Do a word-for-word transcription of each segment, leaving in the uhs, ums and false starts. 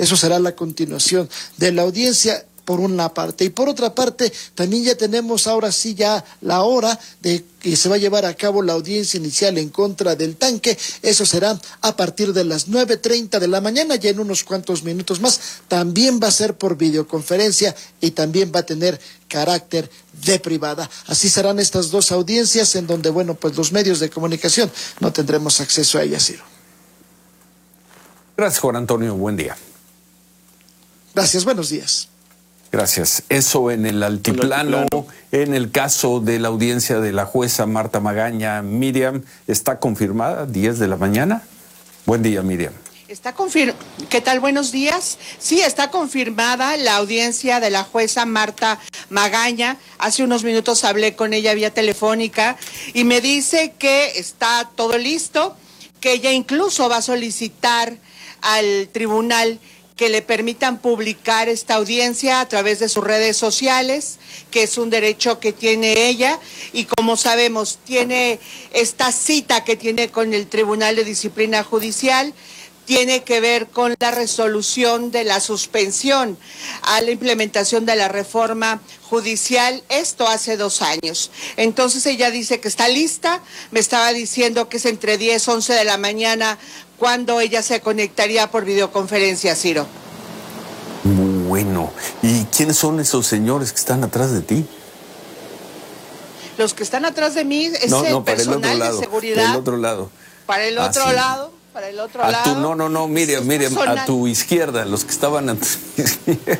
Eso será la continuación de la audiencia, por una parte. Y por otra parte, también ya tenemos ahora sí ya la hora de que se va a llevar a cabo la audiencia inicial en contra del tanque. Eso será a partir de las nueve treinta de la mañana, ya en unos cuantos minutos más. También va a ser por videoconferencia y también va a tener carácter de privada. Así serán estas dos audiencias en donde, bueno, pues los medios de comunicación no tendremos acceso a ellas, Ciro. Gracias, Juan Antonio. Buen día. Gracias, buenos días. Gracias. Eso en el altiplano, el altiplano, en el caso de la audiencia de la jueza Marta Magaña. Miriam, ¿está confirmada? diez de la mañana. Buen día, Miriam. Está confir- ¿Qué tal? Buenos días. Sí, está confirmada la audiencia de la jueza Marta Magaña. Hace unos minutos hablé con ella vía telefónica y me dice que está todo listo, que ella incluso va a solicitar al tribunal que le permitan publicar esta audiencia a través de sus redes sociales, que es un derecho que tiene ella, y como sabemos, tiene esta cita que tiene con el Tribunal de Disciplina Judicial, tiene que ver con la resolución de la suspensión a la implementación de la reforma judicial, esto hace dos años. Entonces ella dice que está lista, me estaba diciendo que es entre diez, once de la mañana cuando ella se conectaría por videoconferencia, Ciro. Bueno, ¿y quiénes son esos señores que están atrás de ti? Los que están atrás de mí es no, el no, personal el lado, de seguridad. Para el otro lado. Para el otro ah, sí. lado. Para el otro a lado. Tu, no, no, no, Miriam, Miriam, a tu izquierda, los que estaban a tu izquierda.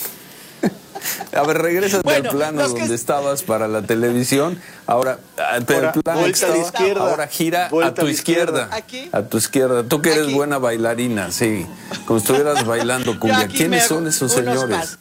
A ver, regrésate bueno, al plano donde que... estabas para la televisión. Ahora, ahora el plano vuelta a la izquierda. Ahora gira a tu izquierda. ¿Aquí? A tu izquierda. Tú que eres Aquí. buena bailarina, sí. Como estuvieras bailando cumbia. ¿Quiénes son esos señores?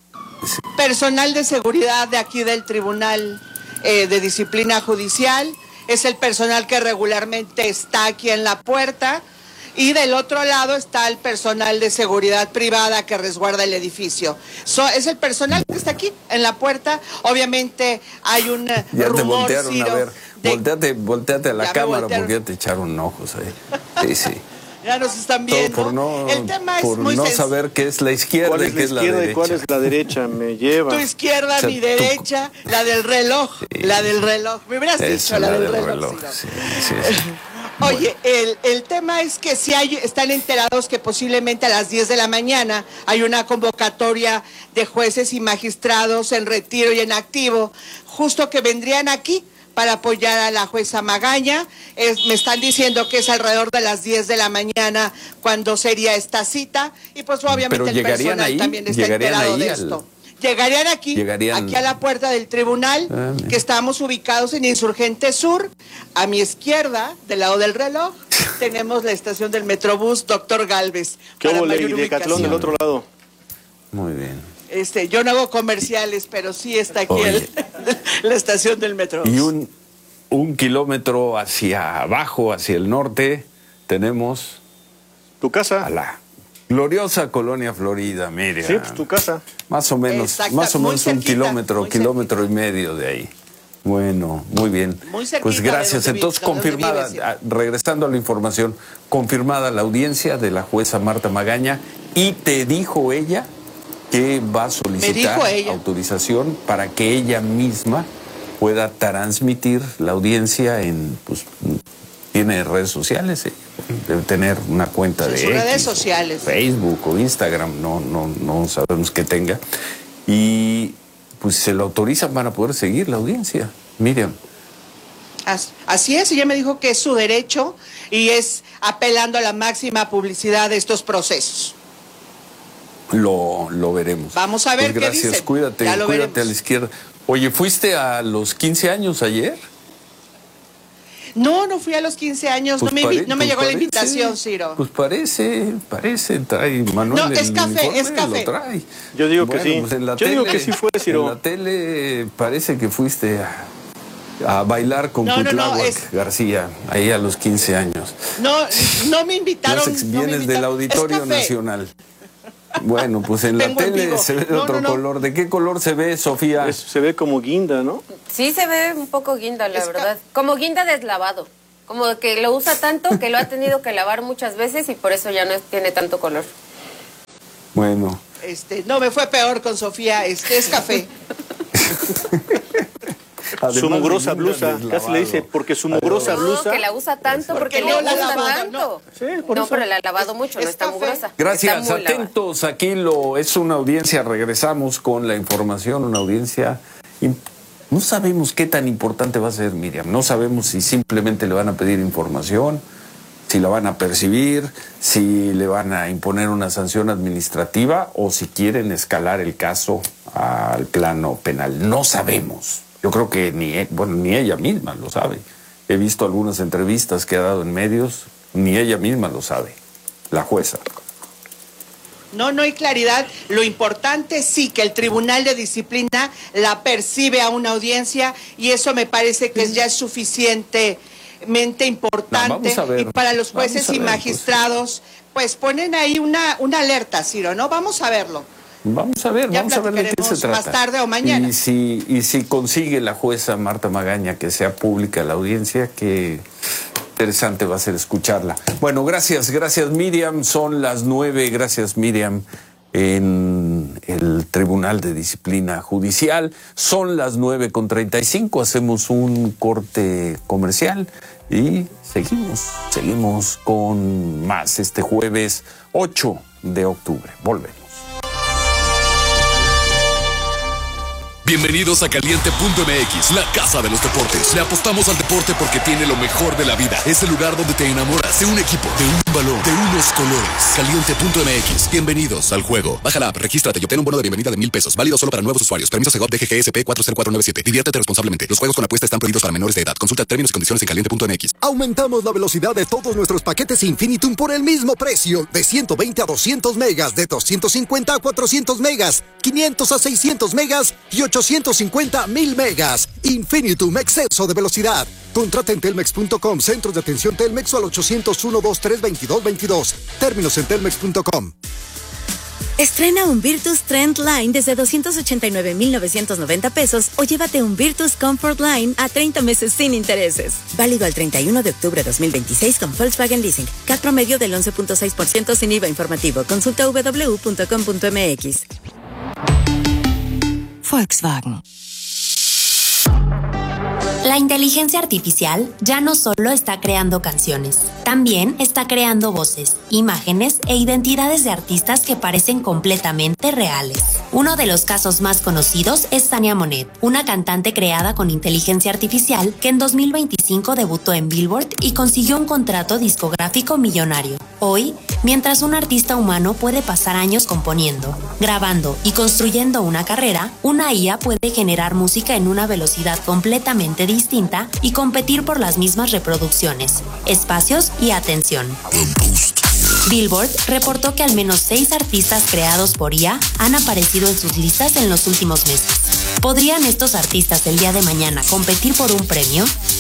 Sí. Personal de seguridad de aquí del Tribunal eh, de Disciplina Judicial. Es el personal que regularmente está aquí en la puerta. Y del otro lado está el personal de seguridad privada que resguarda el edificio. So, es el personal que está aquí en la puerta. Obviamente hay un ya rumor, te voltearon, Ciro, a ver, de... volteate, volteate a la ya cámara porque ya te echaron ojos ahí. Sí, sí. Ya nos están viendo. Todo por no, el tema por es muy no sencillo. saber qué es la izquierda ¿Cuál es y qué la es la izquierda derecha. y cuál es la derecha? Me lleva. Tu izquierda, o sea, mi derecha, tu... la del reloj, sí. la del reloj. Me hubieras Eso, dicho la, la del, del reloj. reloj sí, sí, sí. Oye, el, el tema es que si hay, están enterados que posiblemente a las diez de la mañana hay una convocatoria de jueces y magistrados en retiro y en activo, justo que vendrían aquí para apoyar a la jueza Magaña. Es, me están diciendo que es alrededor de las diez de la mañana cuando sería esta cita, y pues obviamente Pero el personal ahí, también está enterado de al... esto. Llegarían aquí, Llegarían... aquí a la puerta del tribunal, ah, que estamos ubicados en Insurgente Sur. A mi izquierda, del lado del reloj, tenemos la estación del Metrobús Doctor Galvez. ¿Qué hubo, y Decatlón del otro lado? Muy bien. Este, yo no hago comerciales, pero sí está aquí el, la estación del Metrobús. Y un, un kilómetro hacia abajo, hacia el norte, tenemos... ¿Tu casa? A la gloriosa Colonia Florida, Miriam. Sí, pues tu casa. Más o menos, Exacto, más o menos cerquita, un kilómetro, kilómetro cerquita. y medio de ahí. Bueno, muy bien. Muy pues gracias. Entonces, confirmada, vives, regresando a la información, confirmada la audiencia de la jueza Marta Magaña, y te dijo ella que va a solicitar autorización para que ella misma pueda transmitir la audiencia en, pues, tiene redes sociales, ¿eh? Debe tener una cuenta en de sus X, redes sociales, Facebook o Instagram, no, no, no sabemos qué tenga, y pues se lo autorizan para poder seguir la audiencia. Miriam. Así es, ella me dijo que es su derecho y es apelando a la máxima publicidad de estos procesos. Lo, lo veremos. Vamos a ver pues gracias, qué dicen. Cuídate, ya lo cuídate veremos. a la izquierda. Oye, ¿fuiste a los quince años ayer? No, no fui a los quince años, pues no, me, pare, no me pues llegó parece, la invitación, Ciro. Pues parece, parece, trae Manuel. No, es el café, informe, es café. Lo trae. Yo digo bueno, que sí. Pues en la Yo tele, digo que sí fue, Ciro. En la tele parece que fuiste a, a bailar con no, Cuitláhuac no, no, es... García, ahí a los quince años. No, no me invitaron. Vienes no me invitaron. del Auditorio Nacional. Bueno, pues en la tele se ve de no, otro no, no. color. ¿De qué color se ve, Sofía? Es, se ve como guinda, ¿no? Sí, se ve un poco guinda, la es verdad. Como guinda deslavado. Como que lo usa tanto que lo ha tenido que lavar muchas veces y por eso ya no tiene tanto color. Bueno. Este, no, me fue peor con Sofía, este es café. Además, su mugrosa blusa, casi le dice, porque su mugrosa no, blusa. que la usa tanto, porque, porque no le gusta lavado, tanto. No, sí, no pero la ha lavado mucho, es no está café. Mugrosa. Gracias, atentos, lavada. Aquí lo es una audiencia, regresamos con la información, una audiencia. No sabemos qué tan importante va a ser, Miriam, no sabemos si simplemente le van a pedir información, si la van a percibir, si le van a imponer una sanción administrativa o si quieren escalar el caso al plano penal. No sabemos. Yo creo que ni, bueno, ni ella misma lo sabe. He visto algunas entrevistas que ha dado en medios, ni ella misma lo sabe, la jueza. No, no hay claridad. Lo importante sí que el Tribunal de Disciplina la percibe a una audiencia y eso me parece que ya es suficientemente importante. No, ver, y para los jueces y ver, magistrados, pues. pues ponen ahí una, una alerta, Ciro, ¿no? Vamos a verlo. Vamos a ver, ya vamos a ver de qué se trata. Más tarde o mañana. Y si, y si consigue la jueza Marta Magaña que sea pública la audiencia, qué interesante va a ser escucharla. Bueno, gracias, gracias Miriam. Son las nueve, gracias Miriam, en el Tribunal de Disciplina Judicial. Son las nueve con treinta y cinco, hacemos un corte comercial y seguimos, seguimos con más este jueves ocho de octubre. Volvemos. Bienvenidos a Caliente punto M X, la casa de los deportes. Le apostamos al deporte porque tiene lo mejor de la vida. Es el lugar donde te enamoras de un equipo, de un balón, de unos colores. Caliente punto M X, bienvenidos al juego. Baja la app, regístrate y obtén un bono de bienvenida de mil pesos. Válido solo para nuevos usuarios. Permiso Segov D G G S P cuatro cero cuatro nueve siete. Diviértete responsablemente. Los juegos con apuesta están prohibidos para menores de edad. Consulta términos y condiciones en Caliente punto M X. Aumentamos la velocidad de todos nuestros paquetes Infinitum por el mismo precio. De ciento veinte a doscientos megas, de doscientos cincuenta a cuatrocientos megas, quinientos a seiscientos megas y ochocientos cincuenta a mil megas. Infinitum, exceso de velocidad. Contrata en telmex punto com, centros de atención Telmex o al ochocientos uno, veintitrés, veintidós, veintidós. Términos en telmex punto com. Estrena un Virtus Trend Line desde doscientos ochenta y nueve mil novecientos noventa pesos o llévate un Virtus Comfort Line a treinta meses sin intereses. Válido al treinta y uno de octubre de dos mil veintiséis con Volkswagen Leasing. C A T promedio del once punto seis por ciento sin I V A informativo. Consulta doble u doble u doble u punto com punto m x. Volkswagen. La inteligencia artificial ya no solo está creando canciones, también está creando voces, imágenes e identidades de artistas que parecen completamente reales. Uno de los casos más conocidos es Tania Monet, una cantante creada con inteligencia artificial que en dos mil veinticinco debutó en Billboard y consiguió un contrato discográfico millonario. Hoy, mientras un artista humano puede pasar años componiendo, grabando y construyendo una carrera, una I A puede generar música en una velocidad completamente distinta y competir por las mismas reproducciones, espacios y atención. Billboard reportó que al menos seis artistas creados por I A han aparecido en sus listas en los últimos meses. ¿Podrían estos artistas el día de mañana competir por un premio?